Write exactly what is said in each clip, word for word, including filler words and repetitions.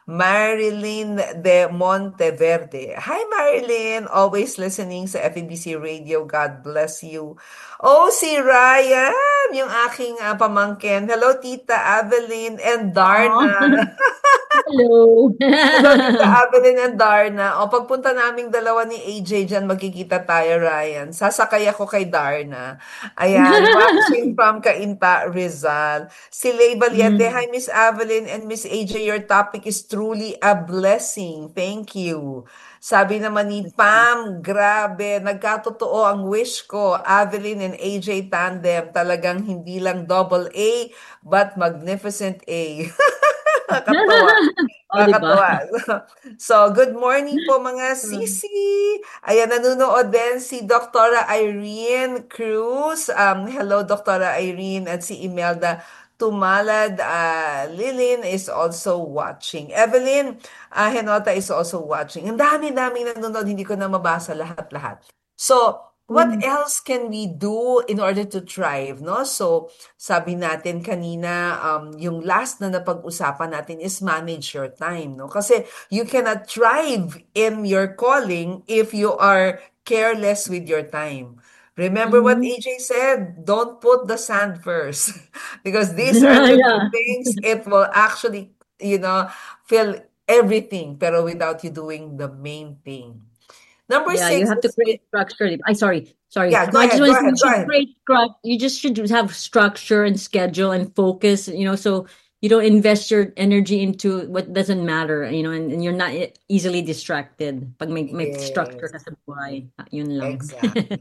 Marilyn de Monteverde. Hi, Marilyn. Always listening sa F E B C Radio. God bless you. Oh, si Ryan, yung aking ah, pamangkin. Hello, Tita Evelyn and Oh, Darna. hello. Hello, Tita Evelyn and Darna. O, pagpunta naming dalawa ni A J dyan, magkikita tayo, Ryan. Sasakay ako kay Darna. Ayan, watching from Cainta, Rizal. Si Lay Valiente, Mm. hi, Miss Evelyn and Miss A J. Your topic is truly a blessing. Thank you. Sabi naman ni Pam, grabe, nagkatotoo ang wish ko. Evelyn and A J tandem, talagang hindi lang double A, but magnificent A. Nakakatawa. Oh, di ba? Nakakatuwa. So, good morning po mga Mm. sisi. Ayan, nanonood din si Doktora Irene Cruz. Um, hello, Doktora Irene. At si Imelda Tumalad. Uh, Lilin is also watching. Evelyn uh, Henota is also watching. Ang dami-dami nanonood. Hindi ko na mabasa lahat-lahat. So, what Mm. else can we do in order to thrive, no? So, sabi natin kanina, um, yung last na napag-usapan natin is manage your time, no? Kasi you cannot thrive in your calling if you are careless with your time. Remember what Mhm. A J said? Don't put the sand first. Because these are the two Yeah. things, it will actually, you know, fill everything, pero without you doing the main thing. Number Yeah, you six have to is, create structure. I sorry, sorry. yeah, go No, I just ahead, want go to say ahead, you go should ahead. create struct. You just should have structure and schedule and focus. You know, so you don't invest your energy into what doesn't matter. You know, and, and you're not e- easily distracted. Pag may may structure Yes, ka sa buhay, ah, yun lang. exactly.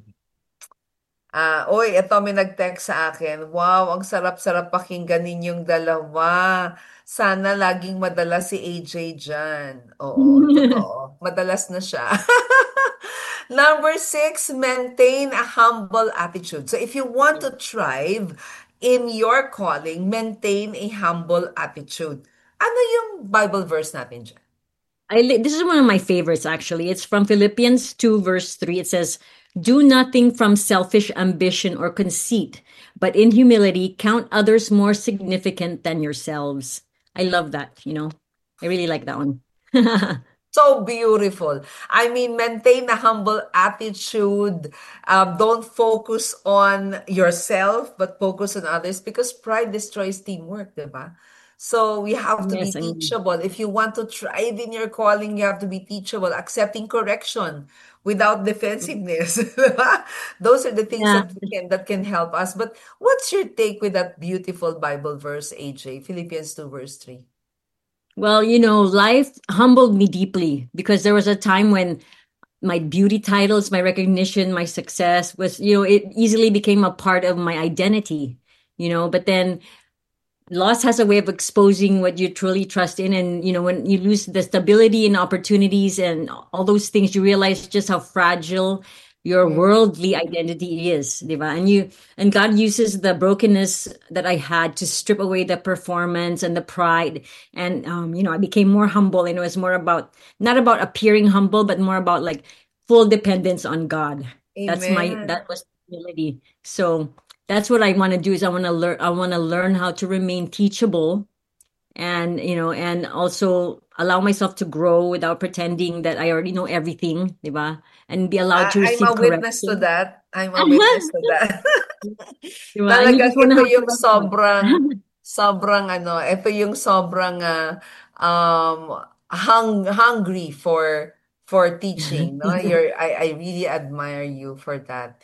Ah, uy, eto may nag-text sa akin. Wow, ang sarap-sarap pakinggan ninyong dalawa. Sana laging madalas si A J dyan. Oo, totoo. Madalas na siya. Number six, maintain a humble attitude. So if you want to thrive in your calling, maintain a humble attitude. Ano yung Bible verse natin dyan? I li- this is one of my favorites actually. It's from Philippians two verse three. It says, "Do nothing from selfish ambition or conceit, but in humility count others more significant than yourselves." I love that, you know. I really like that one. So beautiful. I mean, maintain a humble attitude. Um, don't focus on yourself, but focus on others because pride destroys teamwork, diba? So we have to be Yes, I mean, teachable. If you want to thrive in your calling, you have to be teachable, accepting correction without defensiveness. diba? Those are the things yeah. that we can that can help us. But what's your take with that beautiful Bible verse, A J? Philippians two verse three. Well, you know, life humbled me deeply because there was a time when my beauty titles, my recognition, my success was, you know, it easily became a part of my identity, you know, but then loss has a way of exposing what you truly trust in. And you know, when you lose the stability and opportunities and all those things, you realize just how fragile your worldly identity is, diba? And you and God uses the brokenness that I had to strip away the performance and the pride. And um you know, I became more humble, and it was more about, not about appearing humble, but more about like full dependence on God. That's my Amen. that was humility. So that's what I want to do, is I want to learn I want to learn how to remain teachable, and you know, and also allow myself to grow without pretending that I already know everything, diba? And be allowed to I I'm receive a witness to correction. that. I'm a witness to that. Diba? And you Talagang just want to ito have yung correction. sobrang sobrang ano, ito yung sobrang ah, um hung, hungry for for teaching, no? You're I I really admire you for that.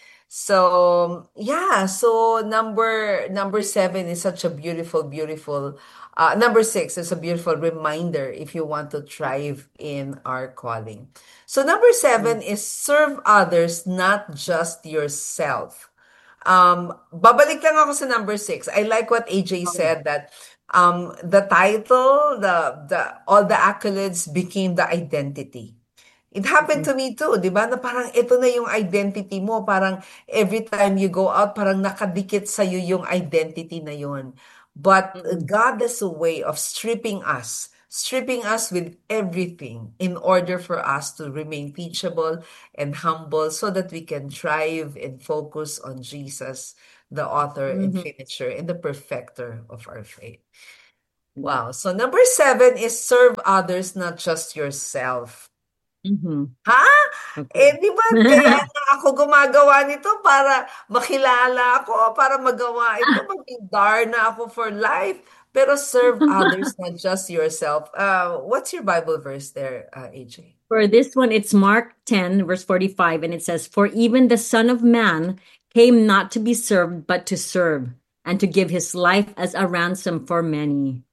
So, yeah, so number number seven is such a beautiful beautiful uh number six is a beautiful reminder if you want to thrive in our calling. So number seven is serve others, not just yourself. Um, babalik lang ako sa number six. I like what A J said that um, the title, the the all the accolades became the identity. It happened to me too, 'di ba? Na parang ito na yung identity mo, parang every time you go out, parang nakadikit sa yung identity na yun. But God has a way of stripping us, stripping us with everything in order for us to remain teachable and humble so that we can thrive and focus on Jesus, the author and Mhm. finisher and the perfecter of our faith. Wow. So number seven is serve others, not just yourself. Mhm. Ha? Eh, Okay. di ba kaya nga ako gumagawa nito para makilala ako, para magawa ito, maging Darna ako for life. Pero serve others, not just yourself. Uh, what's your Bible verse there, uh, A J? For this one, it's Mark ten, verse forty-five, and it says, "For even the Son of Man came not to be served, but to serve, and to give his life as a ransom for many."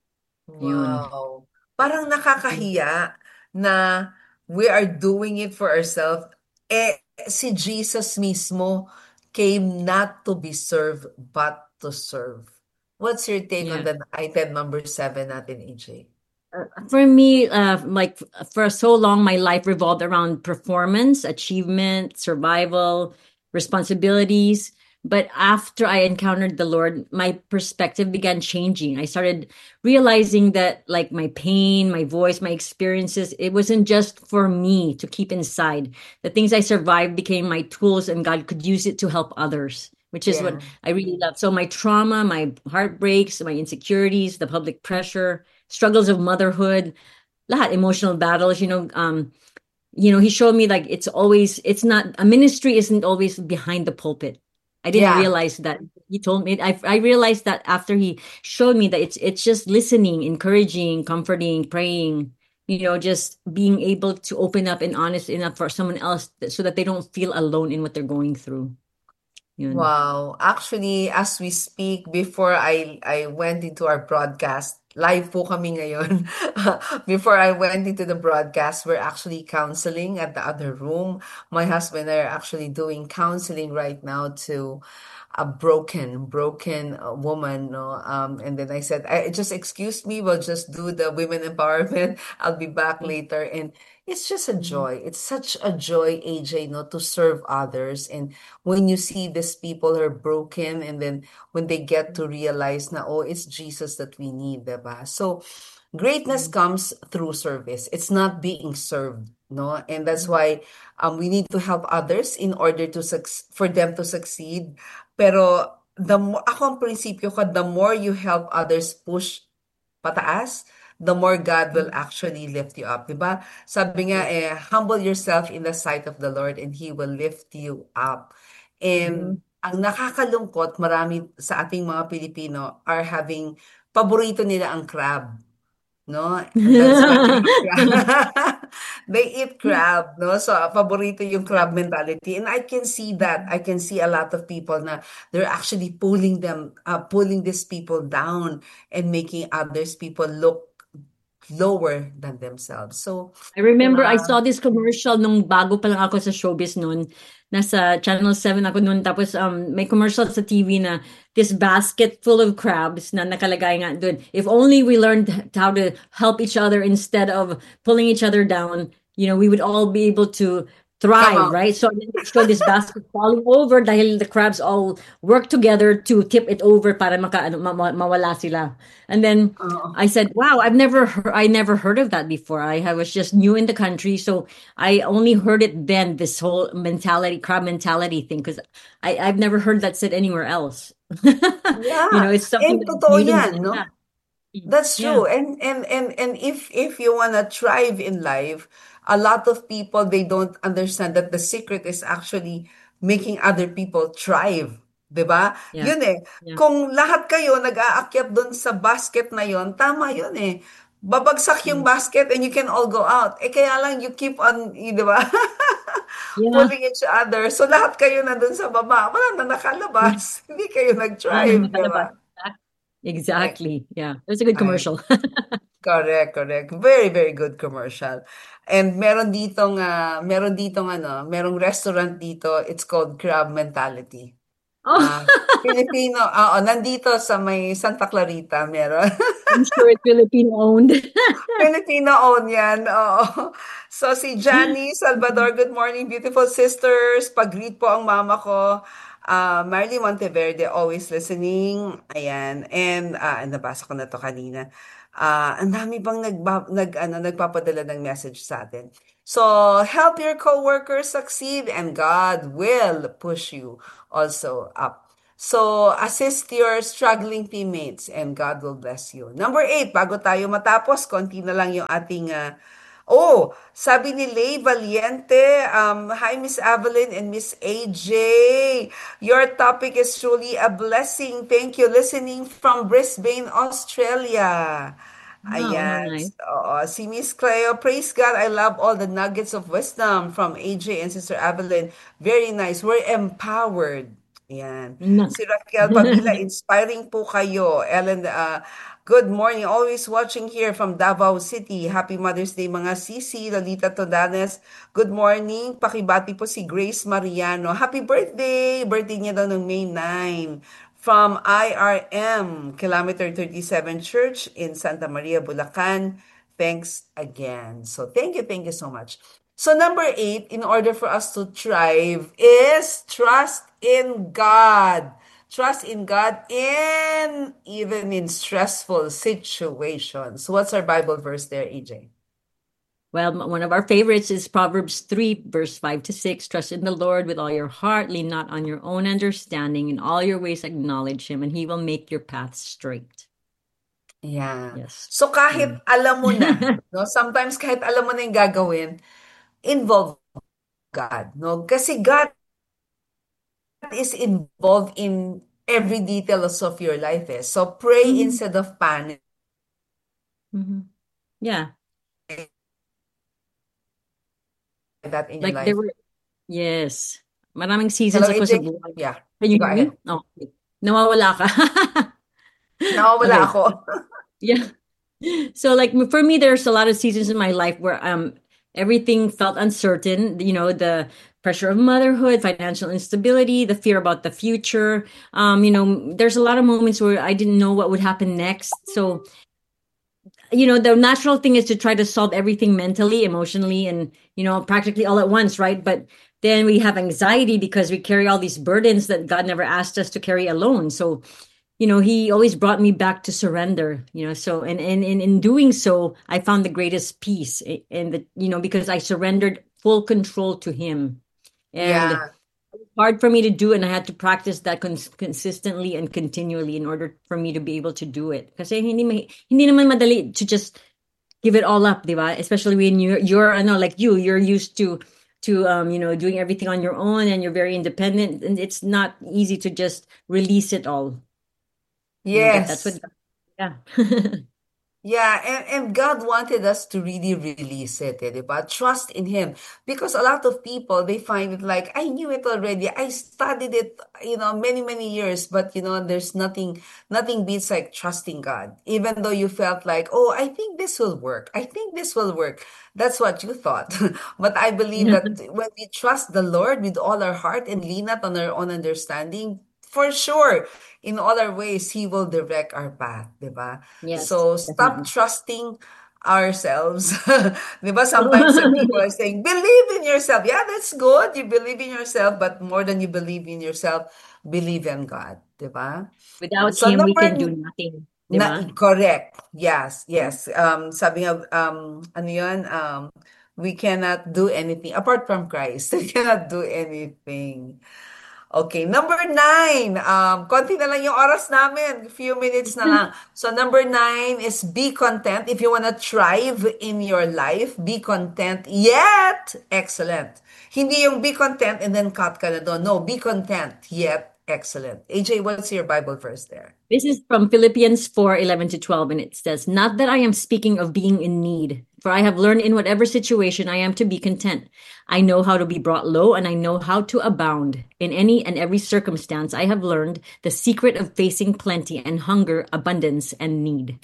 Yun. Wow. Parang nakakahiya na we are doing it for ourselves. Eh, si Jesus mismo came not to be served, but to serve. What's your take on Yeah. the item number seven natin, A J? Uh, For me, uh, like for so long, my life revolved around performance, achievement, survival, responsibilities. But after I encountered the Lord, my perspective began changing. I started realizing that, like, my pain, my voice, my experiences, it wasn't just for me to keep inside. The things I survived became my tools, and God could use it to help others, which is what Yeah. I really love. So, my trauma, my heartbreaks, my insecurities, the public pressure, struggles of motherhood, lahat, emotional battles, you know, um, you know, he showed me like it's always, it's not, a ministry isn't always behind the pulpit. I didn't Yeah. realize that. He told me, I, I realized that after he showed me that it's, it's just listening, encouraging, comforting, praying, you know, just being able to open up and honest enough for someone else so that they don't feel alone in what they're going through. Yun. Wow. Actually, as we speak, before I I went into our broadcast, live po kami ngayon. Before I went into the broadcast, we're actually counseling at the other room. My husband and I are actually doing counseling right now to a broken, broken uh, woman, no? Um, and then I said, I just excuse me, we'll just do the women empowerment. I'll be back later. And it's just a Mhm. joy. It's such a joy, A J, no, to serve others. And when you see these people are broken, and then when they get to realize na, oh, it's Jesus that we need, diba? So greatness Mhm. comes through service. It's not being served, no? And that's Mhm. why um, we need to help others in order to suc for them to succeed. Pero the mo- ako ang prinsipyo ko, the more you help others push pataas, the more God will Mhm. actually lift you up, 'di ba? Sabi nga Yes. eh, humble yourself in the sight of the Lord and He will lift you up. And Mhm. ang nakakalungkot, marami sa ating mga Pilipino are having, paborito nila ang crab. No? That's why they eat crab. They eat crab, no? So, paborito yung Yeah. crab mentality. And I can see that. I can see a lot of people na they're actually pulling them, uh, pulling these people down and making others people look lower than themselves. So, I remember I uh, saw this commercial nung bago pa lang ako sa showbiz noon. Nasa Channel seven ako noon. Tapos um, may commercial sa T V na this basket full of crabs na nakalagay nga doon. If only we learned how to help each other instead of pulling each other down, you know, we would all be able to come thrive, out. right? So then they showed this basket falling over dahil the crabs all work together to tip it over para maka, ano, ma- ma- mawala sila. And then Oo. I said, "Wow, I've never heard, I never heard of that before. I, I was just new in the country, so I only heard it then. This whole mentality, crab mentality thing, because I I've never heard that said anywhere else. You know, Yeah. it's something And that's totoo new to me. yan, no? Yeah, That's yeah, true. And and and and if if you want to thrive in life, a lot of people they don't understand that the secret is actually making other people thrive, 'di ba? yeah, Yun eh. yeah, Kung lahat kayo nag-aakyat doon sa basket na yon, tama yun eh. Babagsak yung yeah, basket and you can all go out. Eh kaya lang you keep on, y- 'di ba? yeah. Pulling each other. So lahat kayo nandun sa baba. Wala na Yeah. nakalabas. Hindi kayo Wala nang nag-thrive, 'di nakalabas. ba? Eh, Exactly. Yeah, it was a good ay, commercial. correct, correct. Very, very good commercial. And meron ditong, ah, meron ditong ano, merong restaurant dito, it's called Crab Mentality. Oh, Ah, Filipino, oo, nandito sa may Santa Clarita, meron. I'm sure it's Filipino owned. Filipino own yan, oo. So si Johnny Salvador, good morning, beautiful sisters. Pag-greet po ang mama ko. Ah, Marley Monteverde, always listening. Ayan. And ah, nabasa ko na to kanina. Ah, ang dami bang nagba, nag, ano, nagpapadala ng message sa atin. So, help your coworkers succeed and God will push you also up. So, assist your struggling teammates and God will bless you. Number eight, bago tayo matapos, konti na lang yung ating ah, oh, sabi ni Lay Valiente, um, hi Miss Evelyn and Miss A J. Your topic is truly a blessing. Thank you. Listening from Brisbane, Australia. Oh, how Ayan. nice. Oo. Si Miss Cleo, praise God. I love all the nuggets of wisdom from A J and Sister Evelyn. Very nice. We're empowered. Ayan. No. Si Raquel Pabila, inspiring po kayo. Ellen, uh, good morning. Always watching here from Davao City. Happy Mother's Day mga sisi. Lolita Todanes, good morning. Pakibati po si Grace Mariano. Happy birthday! Birthday niya daw ng May ninth. From I R M, Kilometer thirty-seven Church in Santa Maria, Bulacan. Thanks again. So thank you, thank you so much. So number eight, in order for us to thrive, is trust in God. Trust in God in even in stressful situations. What's our Bible verse there, E J? Well, one of our favorites is Proverbs three, verse five to six. Trust in the Lord with all your heart, lean not on your own understanding. In all your ways, acknowledge Him, and He will make your path straight. Yeah. Yes. So kahit Mm. alam mo na, no, sometimes kahit alam mo na yung gagawin, involve God, no? Kasi God is involved in every details of your life, eh. So pray Mhm. instead of panic Mhm. Yeah. that in your Like there life. were, yes. Maraming Hello, seasons ako sa A J? buhay. Yeah, Can you go hear me? ahead. Oh, okay. Nawawala ka. Nawawala Okay. ako. Yeah. So like for me, there's a lot of seasons in my life where um everything felt uncertain. You know, the pressure of motherhood, financial instability, the fear about the future. Um, you know, there's a lot of moments where I didn't know what would happen next. So, you know, the natural thing is to try to solve everything mentally, emotionally, and you know, practically all at once, right? But then we have anxiety because we carry all these burdens that God never asked us to carry alone. So you know he always brought me back to surrender, you know so and and, and in doing so I found the greatest peace, a- and the you know because I surrendered full control to him. And Yeah. hard for me to do, and I had to practice that cons- consistently and continually in order for me to be able to do it, kasi hindi ma- hindi naman madali to just give it all up, di ba? Especially when you're you're I know, like you you're used to to um you know doing everything on your own, and you're very independent, and it's not easy to just release it all, you know but that's what. Yes. Yeah. Yeah, and, and God wanted us to really release it, eh, di ba? Trust in Him. Because a lot of people, they find it like, I knew it already. I studied it, you know, many, many years, but you know, there's nothing, nothing beats like trusting God. Even though you felt like, oh, I think this will work. I think this will work. That's what you thought. But I believe Yeah. that when we trust the Lord with all our heart and lean not on our own understanding, for sure, in all our ways, He will direct our path, di ba? Yes, So stop definitely. trusting ourselves. 'Di ba? Sometimes uh, people are saying, believe in yourself. Yeah, that's good. You believe in yourself, but more than you believe in yourself, believe in God. 'Di ba? Without So him, we number can do n- nothing, di na ba? correct. Yes, Yeah. yes. Um, sabi nga, um, ano yun? Um, we cannot do anything apart from Christ. We cannot do anything. Okay, number nine. Um, konti na lang yung oras namin. Few minutes na lang. So number nine is be content. If you wanna thrive in your life, be content yet excellent. Hindi yung be content and then cut ka na doon. No, be content yet excellent. A J, what's your Bible verse there? This is from Philippians four eleven to twelve, and it says, not that I am speaking of being in need, for I have learned in whatever situation I am to be content. I know how to be brought low, and I know how to abound. In any and every circumstance, I have learned the secret of facing plenty and hunger, abundance, and need.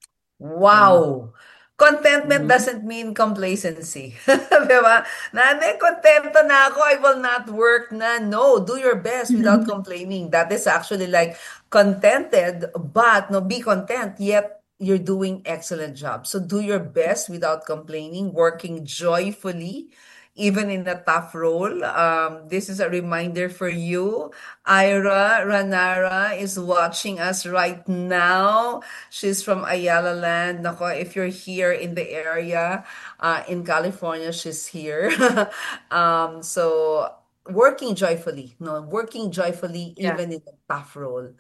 Wow. Wow! Contentment Mhm. doesn't mean complacency. Di ba? Na, "Hindi, kontento na ako, I will not work na." No, do your best without complaining. That is actually like contented, but no, be content, yet you're doing excellent job. So do your best without complaining, working joyfully, even in a tough role. Um, this is a reminder for you. Ira Ranara is watching us right now. She's from Ayala Land. Nako, if you're here in the area, uh, in California, she's here. um, so working joyfully, no, working joyfully Yeah. even in a tough role.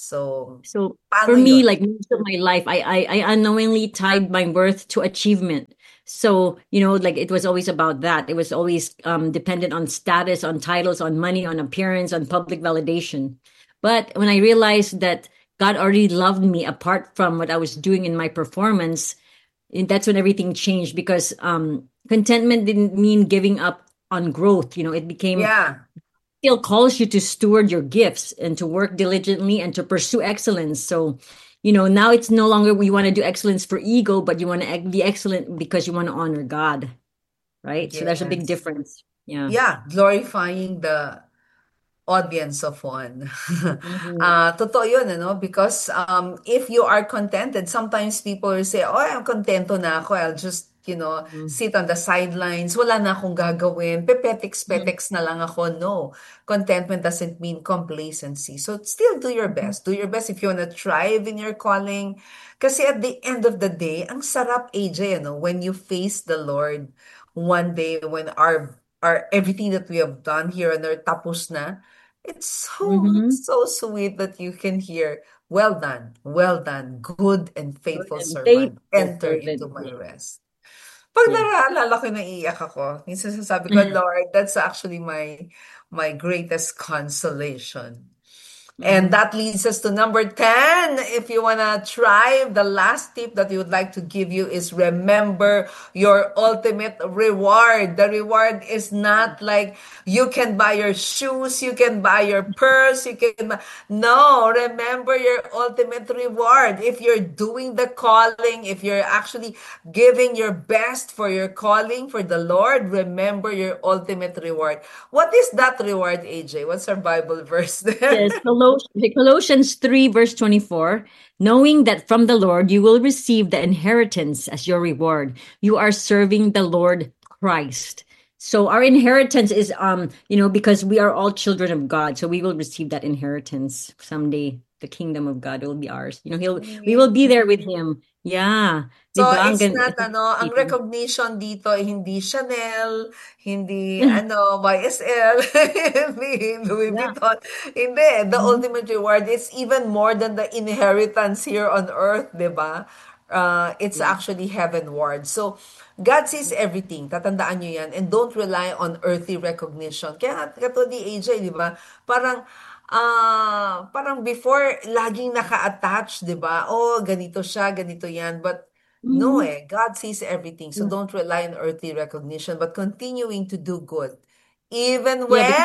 So, So for paano me, yun? like most of my life, I, I I unknowingly tied my worth to achievement. So, you know, like it was always about that. It was always um dependent on status, on titles, on money, on appearance, on public validation. But when I realized that God already loved me apart from what I was doing in my performance, and that's when everything changed because um contentment didn't mean giving up on growth. You know, it became Yeah, still calls you to steward your gifts and to work diligently and to pursue excellence. So, you know, now it's no longer we want to do excellence for ego, but you want to be excellent because you want to honor God, right? So there's a big yes. difference. Yeah. Yeah, glorifying the audience of one. Mhm. Ah, totoo yun, ano? Because um, if you are contented, sometimes people will say, oh, I'm contento na ako. I'll just, you know, Mhm. sit on the sidelines. Wala na akong gagawin. Pepetiks-petiks na lang ako. No. Contentment doesn't mean complacency. So still do your Mhm. best. Do your best if you wanna thrive in your calling. Kasi at the end of the day, ang sarap, A J, ano, when you face the Lord one day when our our everything that we have done here on earth tapos na. It's so, Mhm. so sweet that you can hear, well done, well done, good and Good faithful and servant, faithful enter into servant. my Yes. rest. Pag Yes. naalala ko, naiiyak ako. Minsan sasabi ko, Lord, that's actually my my greatest consolation. And Mhm. that leads us to number ten. If you want to try, the last tip that we would like to give you is remember your ultimate reward. The reward is not like you can buy your shoes, you can buy your purse, you can buy... No, remember your ultimate reward. If you're doing the calling, if you're actually giving your best for your calling for the Lord, remember your ultimate reward. What is that reward, A J? What's our Bible verse there? Yes, Colos- Colossians three, verse twenty-four, knowing that from the Lord you will receive the inheritance as your reward. You are serving the Lord Christ. So our inheritance is, um, you know, because we are all children of God. So we will receive that inheritance someday. The kingdom of God will be ours. You know, he'll, we will be there with him. Yeah. Di So ba? Ang it's gan- not ano, ang exciting. recognition dito ay hindi Chanel, hindi ano, Y S L, hindi Louis Yeah. Vuitton. Hindi, the Mhm. ultimate reward is even more than the inheritance here on earth, 'di ba? Uh, it's Yeah. actually heavenward. So God sees everything. Tatandaan nyo yan. And don't rely on earthly recognition. Kaya katulad ni A J, di ba? Parang ah, parang before, laging naka-attach, 'di ba? Oh, ganito siya, ganito yan. But no Mhm. eh, God sees everything. So Yeah. don't rely on earthly recognition, but continuing to do good. Even Yeah, because when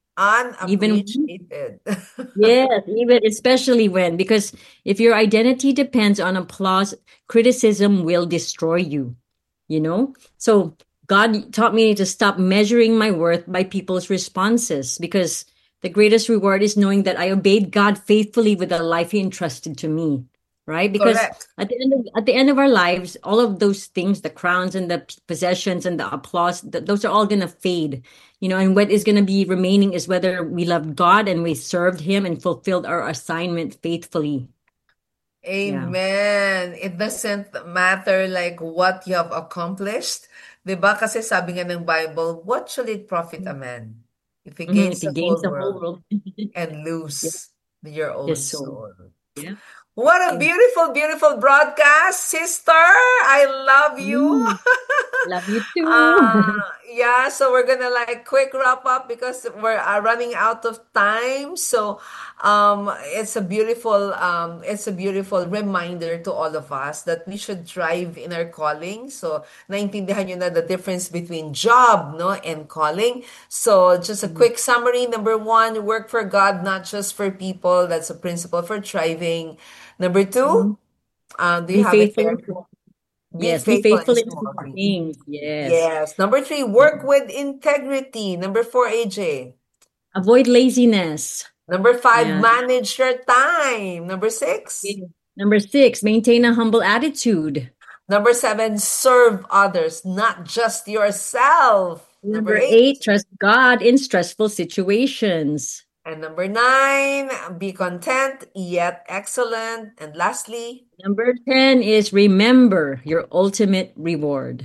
even unappreciated. yes, even especially when, because if your identity depends on applause, criticism will destroy you, you know? So God taught me to stop measuring my worth by people's responses because the greatest reward is knowing that I obeyed God faithfully with the life He entrusted to me, right? Because Correct. at the end of at the end of our lives, all of those things, the crowns and the possessions and the applause, th- those are all gonna fade, you know. And what is gonna be remaining is whether we loved God and we served Him and fulfilled our assignment faithfully. Yeah. Amen. It doesn't matter like what you have accomplished. 'Di ba? Kasi sabi nga ng Bible, what shall it profit a man if he Mhm. gains If He the gains whole the whole world world, and yeah, lose your His own soul. soul? Yeah. What a Okay. beautiful, beautiful broadcast, sister. I love you. Mm, love you too. Uh, yeah, so we're gonna like quick wrap up because we're uh, running out of time. So, um, it's a beautiful, um, it's a beautiful reminder to all of us that we should thrive in our calling. So, naintindihan nyo na the difference between job, no, and calling. So, just a Mhm. quick summary. Number one, work for God, not just for people. That's a principle for thriving. Number two, Mhm. uh, do you Be have it faithful there? in small. Be Yes, be faithful in faithful in small small things. things. Yes. Yes. Number three, Yeah. work with integrity. Number four, A J. Avoid laziness. Number five, Yeah. manage your time. Number six. Okay. Number six, maintain a humble attitude. Number seven, serve others, not just yourself. Number Number eight. eight, trust God in stressful situations. And number nine, be content yet excellent. And lastly, Number ten is remember your ultimate reward.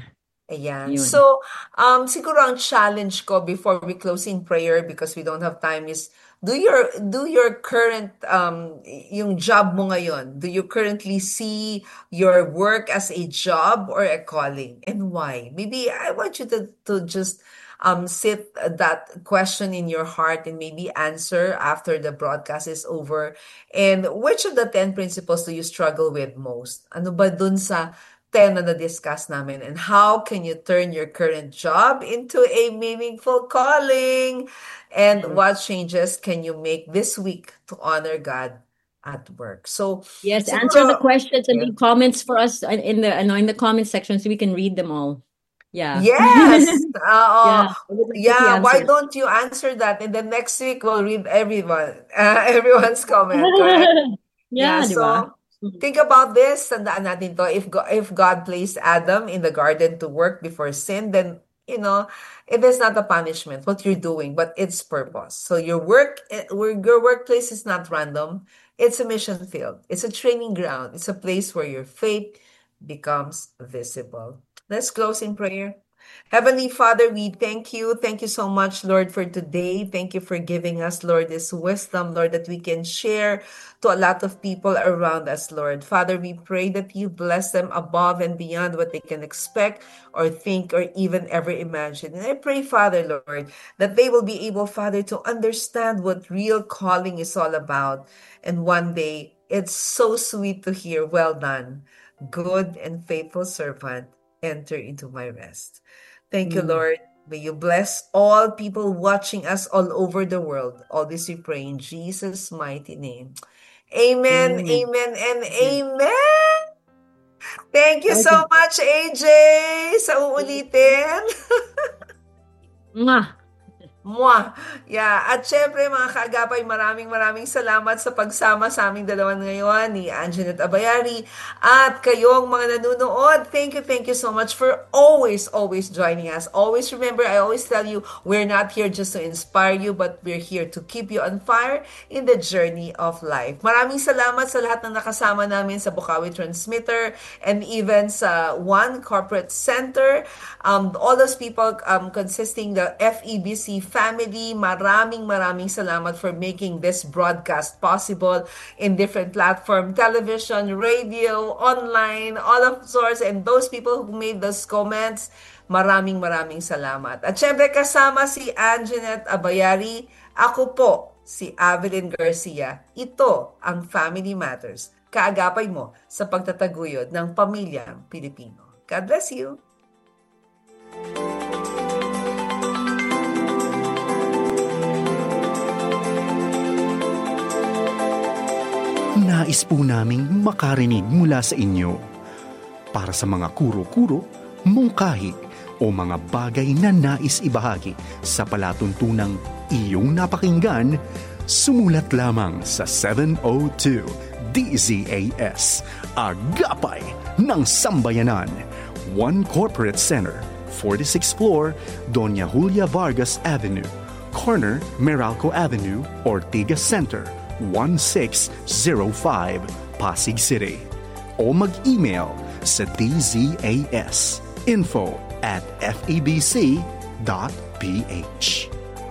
Ayan. Yun. So, um, siguro ang challenge ko before we close in prayer because we don't have time is do your do your current um yung job mo ngayon, do you currently see your work as a job or a calling and why? Maybe I want you to to just um sit that question in your heart and maybe answer after the broadcast is over. And which of the ten principles do you struggle with most? Ano ba dun sa ten na na-discuss namin and how can you turn your current job into a meaningful calling and Yeah. what changes can you make this week to honor God at work. So Yes, answer the siguro questions and yeah. leave comments for us in in the ano, in the comment section so we can read them all. Yeah. Yes. Uh, Yeah, I would like to see yeah, why answers. don't you answer that and then next week we'll read everyone uh, everyone's comment, correct? Yeah, Yeah, di ba? so think about this. Tandaan natin to. If God, if God placed Adam in the garden to work before sin, then, you know, it is not a punishment, what you're doing, but it's purpose. So your work, eh, where- your workplace is not random. It's a mission field. It's a training ground. It's a place where your faith becomes visible. Let's close in prayer. Heavenly Father, we thank you. Thank you so much, Lord, for today. Thank you for giving us, Lord, this wisdom, Lord, that we can share to a lot of people around us, Lord. Father, we pray that you bless them above and beyond what they can expect or think or even ever imagine. And I pray, Father, Lord, that they will be able, Father, to understand what real calling is all about. And one day, it's so sweet to hear, well done, good and faithful servant, enter into my rest. Thank you, Mm. Lord. May you bless all people watching us all over the world. All this we pray in Jesus' mighty name. Amen, Amen. amen, and Amen. amen. Thank you so Okay. much, A J, sa uulitin. Mwah. Mwah! Yeah. At syempre mga kaagapay, maraming maraming salamat sa pagsama sa aming dalawan ngayon ni Anjanette Abayari at kayong mga nanonood. Thank you, thank you so much for always, always joining us. Always remember, I always tell you, we're not here just to inspire you, but we're here to keep you on fire in the journey of life. Maraming salamat sa lahat na nakasama namin sa Bukawi Transmitter and even sa One Corporate Center. Um, all those people um, consisting the F E B C family, maraming maraming salamat for making this broadcast possible in different platform, television, radio, online, all of sorts, and those people who made those comments, maraming maraming salamat. At syempre kasama si Anjanette Abayari, ako po si Avelyn Garcia. Ito ang Family Matters, kaagapay mo sa pagtataguyod ng pamilyang Pilipino. God bless you! Nais po naming makarinig mula sa inyo. Para sa mga kuro-kuro, mungkahi o mga bagay na nais ibahagi sa palatuntunang iyong napakinggan, sumulat lamang sa seven oh two D Z A S, Agapay ng Sambayanan, One Corporate Center, forty-sixth floor, Doña Julia Vargas Avenue, corner Meralco Avenue, Ortigas Center, one six zero five, Pasig City. O mag-email sa d z a s info at f e b c dot p h.